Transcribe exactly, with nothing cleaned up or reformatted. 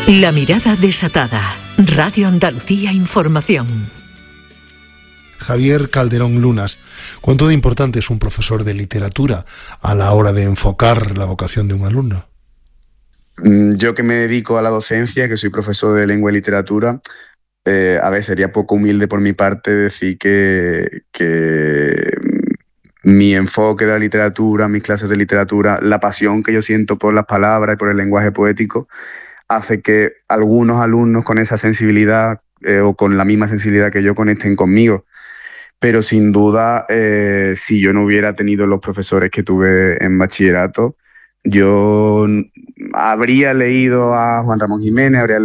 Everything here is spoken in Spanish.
La mirada desatada. Radio Andalucía Información. Javier Calderón Lunas, ¿cuánto de importante es un profesor de literatura a la hora de enfocar la vocación de un alumno? Yo que me dedico a la docencia, que soy profesor de lengua y literatura, eh, a ver, sería poco humilde por mi parte decir que, que mi enfoque de la literatura, mis clases de literatura, la pasión que yo siento por las palabras y por el lenguaje poético, hace que algunos alumnos con esa sensibilidad eh, o con la misma sensibilidad que yo conecten conmigo. Pero sin duda, eh, si yo no hubiera tenido los profesores que tuve en bachillerato, yo habría leído a Juan Ramón Jiménez, habría